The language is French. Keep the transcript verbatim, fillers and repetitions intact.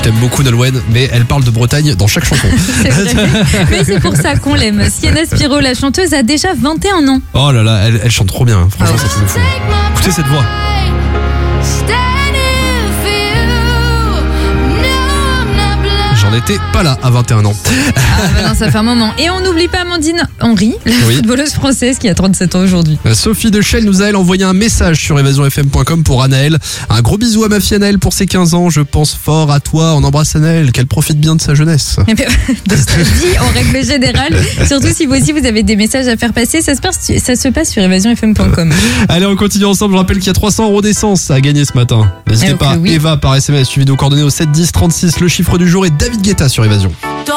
t'aime beaucoup Nolwenn, mais elle parle de Bretagne dans chaque chanson. C'est vrai. Mais c'est pour ça qu'on l'aime. Sienna Spiro, la chanteuse, a déjà vingt et un ans. Oh là là, elle, elle chante trop bien. Franchement, Oh. ça me fou. Écoutez cette voix. J'en étais pas là à vingt et un ans. Ah bah non, ça fait un moment. Et on n'oublie pas Amandine Henry, la Oui. footballeuse française qui a trente-sept ans aujourd'hui. Sophie de Chelles nous a elle envoyé un message sur évasion f m point com pour Anaël. Un gros bisou à ma fille Anaël pour ses quinze ans. Je pense fort à toi. On embrasse Anaël. Qu'elle profite bien de sa jeunesse. Et puis, de ce que je dis en règle générale, surtout si vous aussi vous avez des messages à faire passer, ça se passe, ça se passe sur évasion f m point com. Allez, on continue ensemble. Je rappelle qu'il y a trois cents euros d'essence à gagner ce matin. N'hésitez Eh, pas. oui. Eva par S M S suivi de coordonnées au sept dix trente-six. Le chiffre du jour est David Guetta sur Évasion.